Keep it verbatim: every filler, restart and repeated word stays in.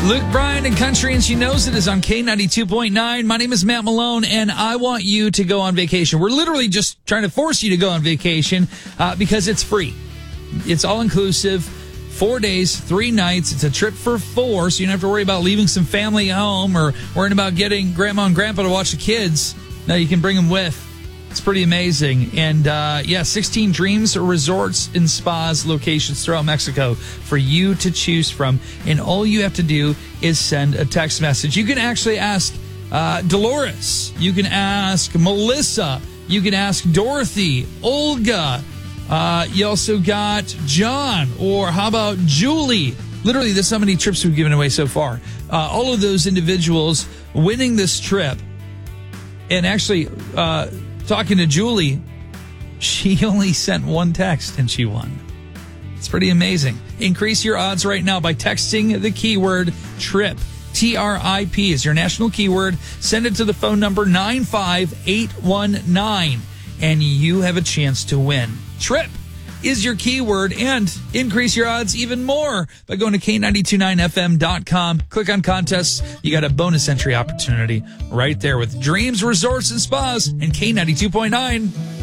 Luke Bryan and Country, and She Knows It is on K ninety-two point nine. My name is Matt Malone, and I want you to go on vacation. We're literally just trying to force you to go on vacation uh, because it's free. It's all-inclusive, four days, three nights. It's a trip for four, so you don't have to worry about leaving some family at home or worrying about getting grandma and grandpa to watch the kids. No, you can bring them with. It's pretty amazing. And, uh, yeah, sixteen dreams, resorts, and spas locations throughout Mexico for you to choose from. And all you have to do is send a text message. You can actually ask uh, Dolores. You can ask Melissa. You can ask Dorothy, Olga. Uh, you also got John. Or how about Julie? Literally, that's how many trips we've given away so far. Uh, all of those individuals winning this trip. And actually... Uh, Talking to Julie, she only sent one text and she won. It's pretty amazing. Increase your odds right now by texting the keyword TRIP. T R I P is your national keyword. Send it to the phone number nine five eight one nine and you have a chance to win. TRIP is your keyword, and increase your odds even more by going to K nine two nine F M dot com. Click on contests. You got a bonus entry opportunity right there with Dreams, Resorts, and Spas and K ninety-two point nine.